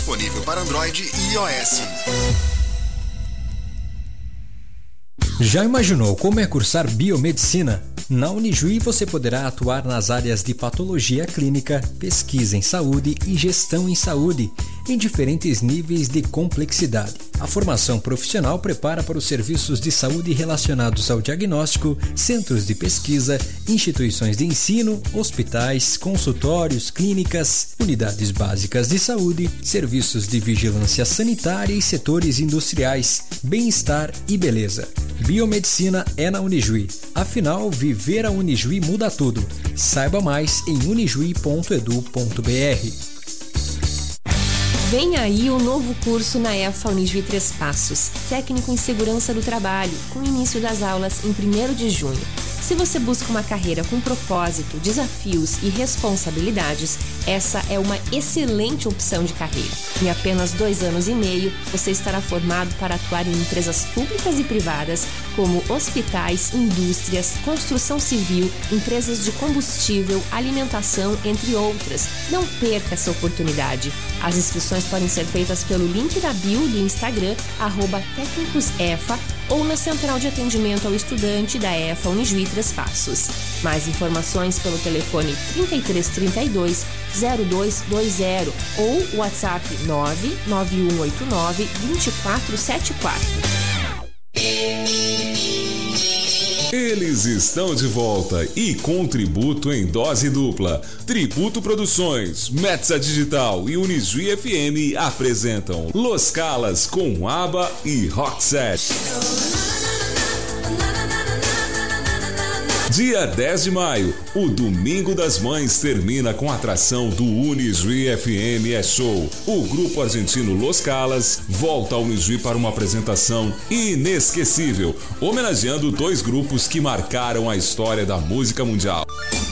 disponível para Android e iOS. Já imaginou como é cursar biomedicina? Na Unijuí você poderá atuar nas áreas de patologia clínica, pesquisa em saúde e gestão em saúde, em diferentes níveis de complexidade. A formação profissional prepara para os serviços de saúde relacionados ao diagnóstico, centros de pesquisa, instituições de ensino, hospitais, consultórios, clínicas, unidades básicas de saúde, serviços de vigilância sanitária e setores industriais, bem-estar e beleza. Biomedicina é na Unijuí. Afinal, viver a Unijuí muda tudo. Saiba mais em unijuí.edu.br. Vem aí o novo curso na EFA Unijuí Três Passos, Técnico em Segurança do Trabalho, com início das aulas em 1º de junho. Se você busca uma carreira com propósito, desafios e responsabilidades, essa é uma excelente opção de carreira. Em apenas 2 anos e meio, você estará formado para atuar em empresas públicas e privadas, como hospitais, indústrias, construção civil, empresas de combustível, alimentação, entre outras. Não perca essa oportunidade. As inscrições podem ser feitas pelo link da bio do Instagram, @técnicosefa, ou na Central de Atendimento ao Estudante da EFA Unijuí Três Passos. Mais informações pelo telefone 3332 0220 ou WhatsApp 99189 2474. Eles estão de volta e com tributo em dose dupla. Tributo Produções, Metza Digital e Unijuí FM apresentam Los Calas com ABBA e Roxette. Dia 10 de maio, o Domingo das Mães termina com a atração do Unijuí FM Show. O grupo argentino Los Calas volta ao Unijuí para uma apresentação inesquecível, homenageando 2 grupos que marcaram a história da música mundial.